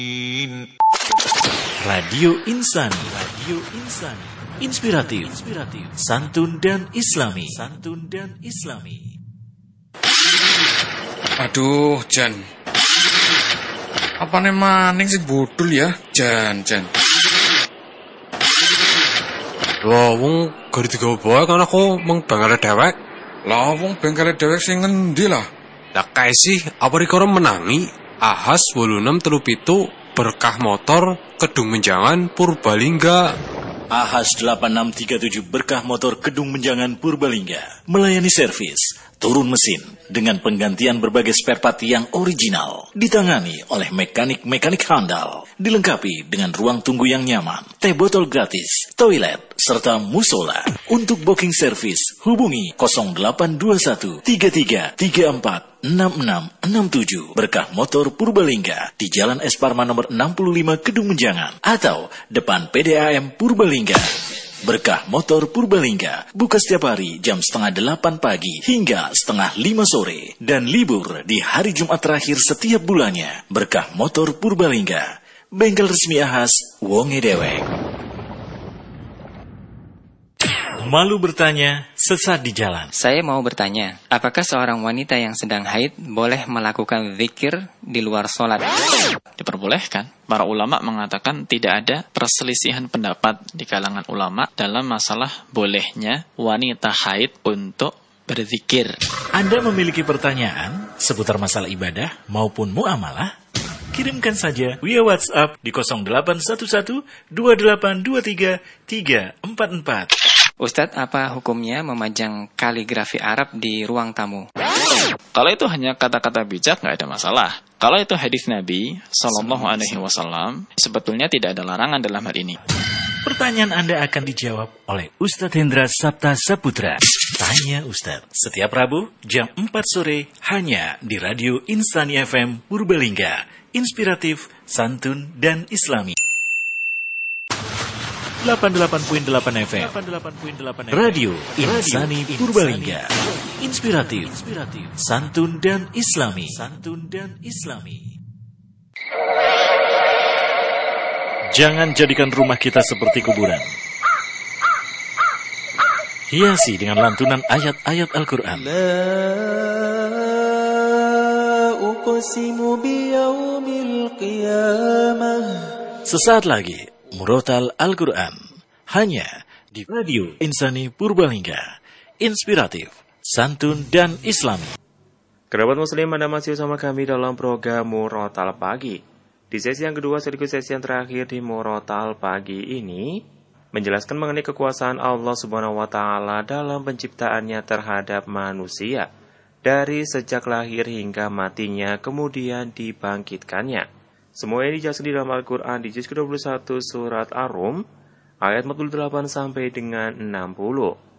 Radio Insani, inspiratif, santun dan islami. Aduh, Jan. Apane maning sing bodol ya, Jan. Lah wong gari digawa bae kan aku mung bengkale dhewek. Lah wong bengkale dhewek sing ngendi lah? Lah kae sih apa rikara menangi Ahas 8637 berkah motor Kedung Menjangan Purbalingga. Ahas 8637 berkah motor Kedung Menjangan Purbalingga melayani servis, turun mesin dengan penggantian berbagai spare part yang original, ditangani oleh mekanik handal, dilengkapi dengan ruang tunggu yang nyaman, teh botol gratis, toilet, serta musola. Untuk booking service, hubungi 0821 33 34 6667 Berkah Motor Purbalingga di Jalan Es Parman nomor 65 Kedung Menjangan atau depan PDAM Purbalingga. Berkah Motor Purbalingga buka setiap hari jam 7:30 pagi hingga 4:30 sore dan libur di hari Jumat terakhir setiap bulannya. Berkah Motor Purbalingga, bengkel resmi Ahas wonge dewek. Malu bertanya, sesat di jalan. Saya mau bertanya, apakah seorang wanita yang sedang haid boleh melakukan zikir di luar sholat? Diperbolehkan. Para ulama mengatakan tidak ada perselisihan pendapat di kalangan ulama dalam masalah bolehnya wanita haid untuk berzikir. Anda memiliki pertanyaan seputar masalah ibadah maupun muamalah? Kirimkan saja via WhatsApp di 0811 2823 344. Ustadz, apa hukumnya memajang kaligrafi Arab di ruang tamu? Kalau itu hanya kata-kata bijak, nggak ada masalah. Kalau itu hadis Nabi Sallallahu Alaihi Wasallam, sebetulnya tidak ada larangan dalam hal ini. Pertanyaan Anda akan dijawab oleh Ustadz Hendra Sabta Saputra. Tanya Ustadz, setiap Rabu jam 4 sore hanya di Radio Insani FM Purbalingga. Inspiratif, santun, dan islami. 88.8 FM Radio Insani Purbalingga. Inspiratif, santun dan islami. Jangan jadikan rumah kita seperti kuburan. Hiasi dengan lantunan ayat-ayat Al-Quran. Sesaat lagi Murotal Al-Quran hanya di Radio Insani Purbalingga. Inspiratif, santun, dan islami. Kerabat muslim, Anda masih bersama kami dalam program Murotal Pagi. Di sesi yang kedua sekaligus sesi yang terakhir di Murotal Pagi ini menjelaskan mengenai kekuasaan Allah Subhanahu wa taala dalam penciptaannya terhadap manusia dari sejak lahir hingga matinya kemudian dibangkitkannya. Semua ini dijelaskan di dalam Al-Quran di juz ke-21 surat Ar-Rum ayat 48 sampai dengan 60.